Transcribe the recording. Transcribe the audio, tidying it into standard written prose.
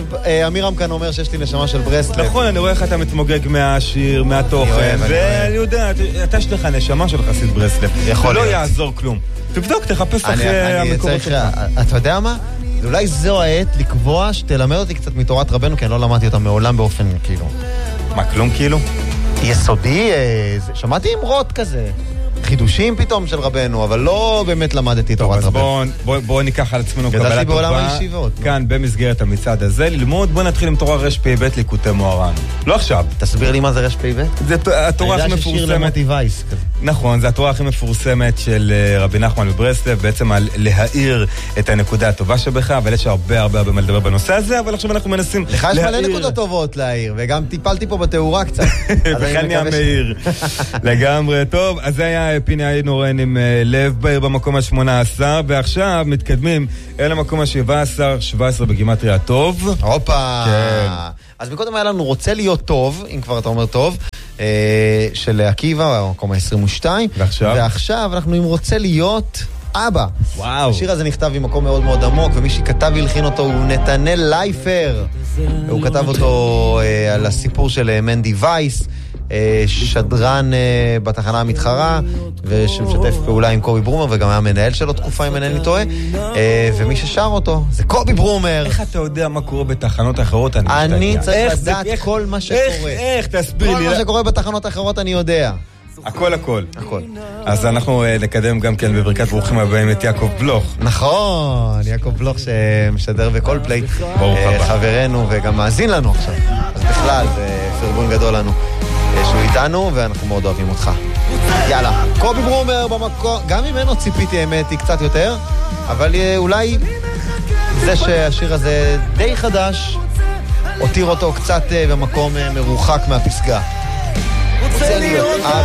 אמירם כאן אומר שיש לי נשמה של ברסלב. נכון, אני רואה איך אתה מתמוגג מהשיר, מהתוכן, ואני יודע, אתה יש לך נשמה של חסיד ברסלב. לא יעזור כלום. תבדוק, תחפש אחרי המקורות שלך. אתה יודע מה? אולי זו העת לקבוע שתלמד אותי קצת מתורת רבנו, כי אני לא למדתי אותה מעולם באופן כאילו. מה, כלום כאילו? יסודי, שמעתי אמרות כזה. חידושים פתאום של רבנו, אבל לא באמת למדתי תורת רבנו. אז בואו ניקח על עצמנו קבלה טובה. גדלתי בעולם הישיבות. כאן, במסגרת המצעד הזה, ללמוד. בואו נתחיל עם תורה רשפ"ב ליקוטי מוהר"ן. לא עכשיו. תסביר לי מה זה רשפ"ב? זה התורה הכי מפורסמת. שיר למוטי וייס כזה. נכון, זה התורה הכי מפורסמת של רבי נחמן מברסלב, בעצם על להאיר את הנקודה הטובה שבך, אבל יש הרבה מה לדבר בנושא הזה, אבל עכשיו אנחנו מנסים לך יש מלא נקודות טובות להאיר, וגם טיפלתי פה בתאורה קצת. בכלל נהיה מהיר. לגמרי, טוב, אז זה היה פיני איינורן עם לב בעיר במקום ה-18, ועכשיו מתקדמים אל המקום ה-17, 17 בגימטריה הטוב. הופה. אז מקודם היה לנו רוצה להיות טוב, אם כבר אתה אומר טוב, של עקיבא, במקום ה-22. ועכשיו אנחנו עם רוצה להיות אבא. וואו. השיר הזה נכתב ממקום מאוד מאוד עמוק, ומי שכתב והלחין אותו הוא נתנאל לייפר. הוא כתב אותו על הסיפור של מנדי וייס, שדרן בתחנה המתחרה, ושמשתף פעולה עם קובי ברומר, וגם היה מנהל שלו תקופה, אם אינני טועה, ומי ששר אותו זה קובי ברומר. איך אתה יודע מה קורה בתחנות אחרות? אני צריך לדעת כל מה שקורה. איך? תסביר לי. כל מה שקורה בתחנות אחרות אני יודע. הכל. הכל. אז אנחנו נקדם גם כן בברכת ברוכים הבאים את יעקב בלוך. נכון, יעקב בלוך שמשדר בכל פליי. ברוך הבא. חברנו וגם מאזין לנו עכשיו. אז בכלל, זה פרגון גדול לנו שהוא איתנו, ואנחנו מאוד אוהבים אותך. יאללה, קובי ברומר במקום, גם ממנו ציפיתי האמת היא קצת יותר, אבל אולי זה שהשיר הזה די חדש, הותיר אותו קצת במקום מרוחק מהפסגה. רוצה להיות